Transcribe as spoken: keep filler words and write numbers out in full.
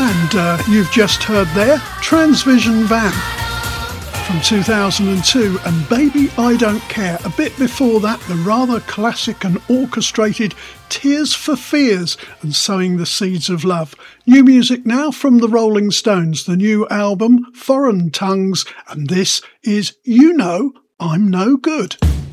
And uh, you've just heard there Transvision Van from two thousand two and Baby I Don't Care. A bit before that, the rather classic and orchestrated Tears for Fears and Sowing the Seeds of Love. New music now from the Rolling Stones, the new album Foreign Tongues, and this is You Know I'm No Good.